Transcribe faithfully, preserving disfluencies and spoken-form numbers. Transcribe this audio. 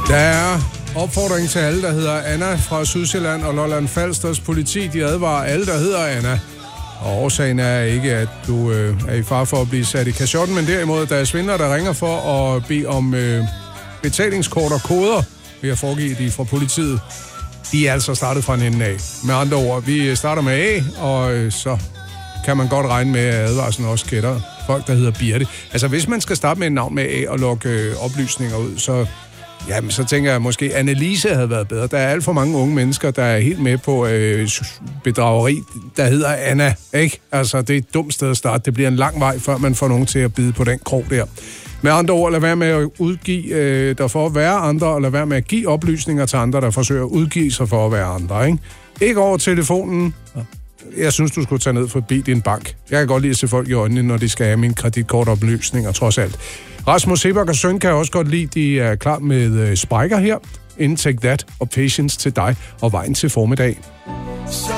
Der er opfordring til alle, der hedder Anna fra Sydsjælland og Lolland Falsters politi. De advarer alle, der hedder Anna. Og årsagen er ikke, at du øh, er i fare for at blive sat i kashotten, men derimod, der er svindlere, der ringer for at bede om øh, betalingskort og koder ved at foregive de fra politiet. De er altså startet fra en ende af. Med andre ord, vi starter med A, og øh, så kan man godt regne med, at advarslen også gætter folk, der hedder Birte. Altså, hvis man skal starte med et navn med A og logge øh, oplysninger ud, så... Jamen, så tænker jeg, at måske Annelise havde været bedre. Der er alt for mange unge mennesker, der er helt med på øh, bedrageri, der hedder Anna, ikke? Altså, det er et dumt sted at starte. Det bliver en lang vej, før man får nogen til at bide på den krog der. Med andre ord, lad være med at udgive øh, der for at være andre, og lad være med at give oplysninger til andre, der forsøger at udgive sig for at være andre, ikke? Ikke over telefonen. Jeg synes, du skulle tage ned forbi din bank. Jeg kan godt lide at se folk i øjnene, når de skal have mine kreditkortoplysninger, trods alt. Rasmus Sebak og Søn kan jeg også godt lide, de er klar med uh, Spiker her. Inden Take That og Patience til dig og vejen til formiddag.